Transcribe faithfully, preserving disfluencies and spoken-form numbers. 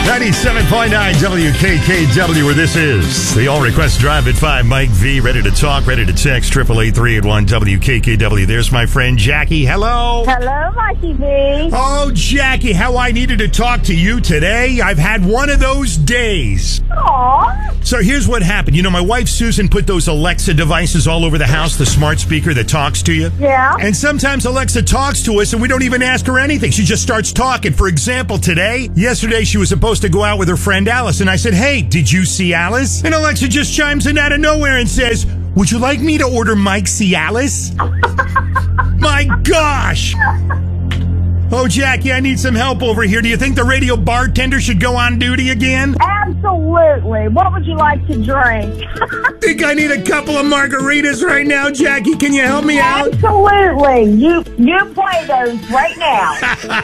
ninety-seven point nine W K K W, where this is the All Request Drive at five. Mike V, ready to talk, ready to text, triple eight three eight one W K K W. There's my friend Jackie. Hello. Hello, Mikey V. Oh, Jackie, how I needed to talk to you today. I've had one of those days. Aww. So here's what happened. You know, my wife Susan put those Alexa devices all over the house, the smart speaker that talks to you. Yeah. And sometimes Alexa talks to us and we don't even ask her anything. She just starts talking. For example, today, yesterday she was supposed to go out with her friend Alice, and I said, hey, did you see Alice? And Alexa just chimes in out of nowhere and says, would you like me to order Mike see Alice? My gosh! Oh, Jackie, I need some help over here. Do you think the radio bartender should go on duty again? Absolutely. What would you like to drink? Think I need a couple of margaritas right now, Jackie. Can you help me out? Absolutely. You you play those right now.